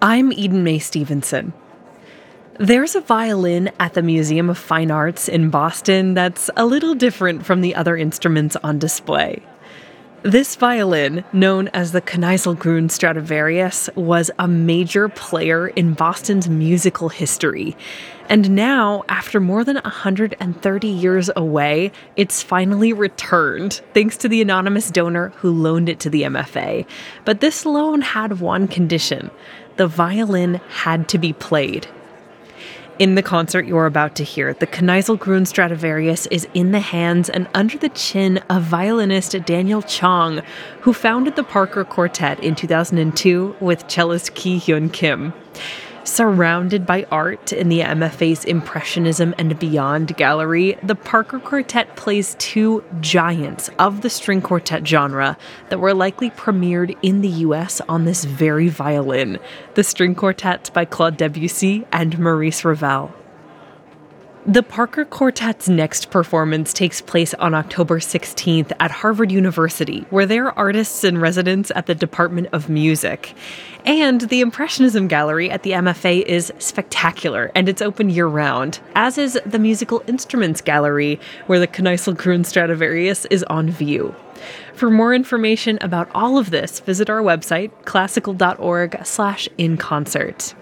I'm Eden Mae Stevenson. There's a violin at the Museum of Fine Arts in Boston that's a little different from the other instruments on display. This violin, known as the Kneisel-Grün Stradivarius, was a major player in Boston's musical history. And now, after more than 130 years away, it's finally returned, thanks to the anonymous donor who loaned it to the MFA. But this loan had one condition: the violin had to be played. In the concert you're about to hear, the Kneisel-Grün Stradivarius is in the hands and under the chin of violinist Daniel Chong, who founded the Parker Quartet in 2002 with cellist Ki-Hyun Kim. Surrounded by art in the MFA's Impressionism and Beyond gallery, the Parker Quartet plays two giants of the string quartet genre that were likely premiered in the US on this very violin, the string quartets by Claude Debussy and Maurice Ravel. The Parker Quartet's next performance takes place on October 16th at Harvard University, where they're artists in residence at the Department of Music. And the Impressionism Gallery at the MFA is spectacular, and it's open year-round, as is the Musical Instruments Gallery, where the Kneisel-Grün Stradivarius is on view. For more information about all of this, visit our website, classical.org/inconcert.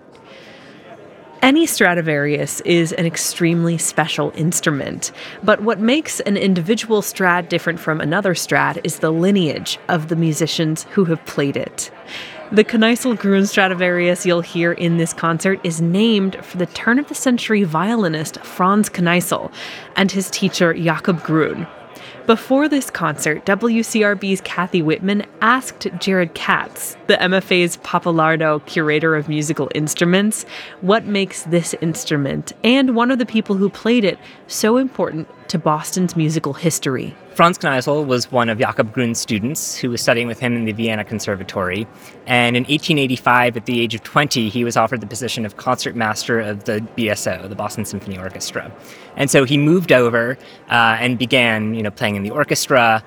Any Stradivarius is an extremely special instrument, but what makes an individual Strad different from another Strad is the lineage of the musicians who have played it. The Kneisel-Grün Stradivarius you'll hear in this concert is named for the turn-of-the-century violinist Franz Kneisel and his teacher Jakob Grün. Before this concert, WCRB's Kathy Whitman asked Jared Katz, the MFA's Pappalardo Curator of Musical Instruments, what makes this instrument, and one of the people who played it, so important to Boston's musical history. Franz Kneisel was one of Jakob Grün's students who was studying with him in the Vienna Conservatory. And in 1885, at the age of 20, he was offered the position of concertmaster of the BSO, the Boston Symphony Orchestra. And so he moved over and began, playing in the orchestra.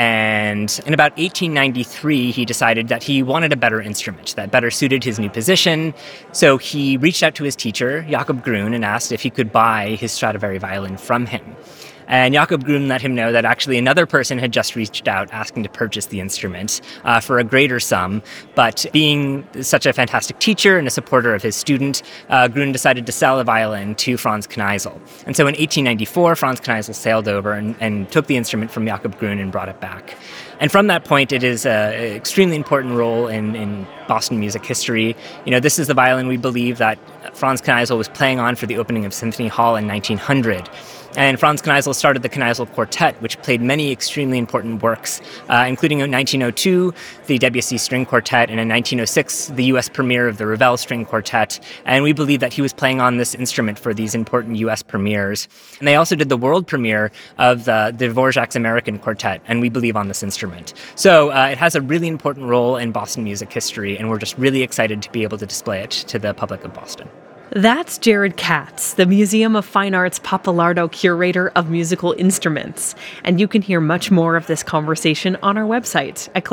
And in about 1893, he decided that he wanted a better instrument that better suited his new position. So he reached out to his teacher, Jakob Grün, and asked if he could buy his Stradivari violin from him. And Jakob Grün let him know that actually another person had just reached out asking to purchase the instrument for a greater sum. But being such a fantastic teacher and a supporter of his student, Grün decided to sell the violin to Franz Kneisel. And so in 1894, Franz Kneisel sailed over and took the instrument from Jakob Grün and brought it back. And from that point, it is an extremely important role in Boston music history. This is the violin we believe that Franz Kneisel was playing on for the opening of Symphony Hall in 1900. And Franz Kneisel started the Kneisel Quartet, which played many extremely important works, including in 1902, the Debussy String Quartet, and in 1906, the U.S. premiere of the Ravel String Quartet. And we believe that he was playing on this instrument for these important U.S. premieres. And they also did the world premiere of the Dvorak's American Quartet, and we believe on this instrument. So it has a really important role in Boston music history, and we're just really excited to be able to display it to the public of Boston. That's Jared Katz, the Museum of Fine Arts Pappalardo Curator of Musical Instruments. And you can hear much more of this conversation on our website at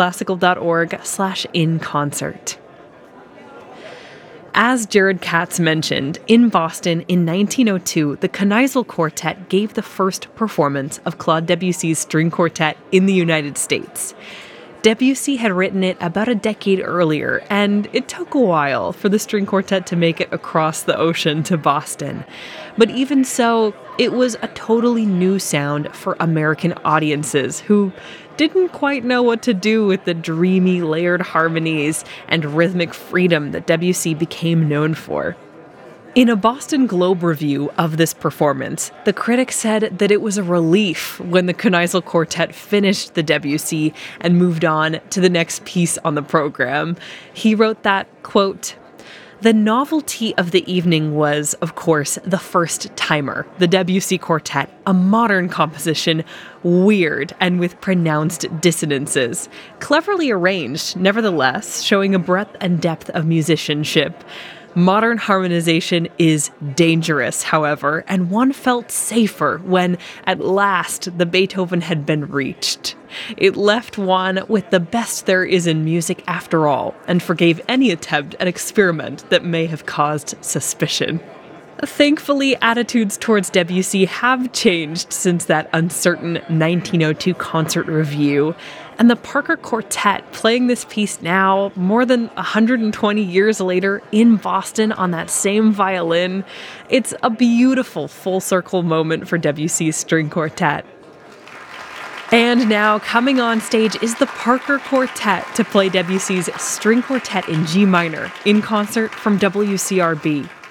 classical.org/inconcert. As Jared Katz mentioned, in Boston in 1902, the Kneisel Quartet gave the first performance of Claude Debussy's string quartet in the United States. Debussy had written it about a decade earlier, and it took a while for the string quartet to make it across the ocean to Boston. But even so, it was a totally new sound for American audiences who didn't quite know what to do with the dreamy, layered harmonies and rhythmic freedom that Debussy became known for. In a Boston Globe review of this performance, the critic said that it was a relief when the Kneisel Quartet finished the Debussy and moved on to the next piece on the program. He wrote that, quote, "The novelty of the evening was, of course, the first timer, the Debussy Quartet, a modern composition, weird and with pronounced dissonances, cleverly arranged, nevertheless, showing a breadth and depth of musicianship. Modern harmonization is dangerous, however, and one felt safer when, at last, the Beethoven had been reached. It left Juan with the best there is in music after all, and forgave any attempt at experiment that may have caused suspicion. Thankfully, attitudes towards Debussy have changed since that uncertain 1902 concert review, and the Parker Quartet playing this piece now, more than 120 years later, in Boston on that same violin, it's a beautiful full-circle moment for Debussy's string quartet. And now, coming on stage is the Parker Quartet to play Debussy's String Quartet in G minor, in concert from WCRB.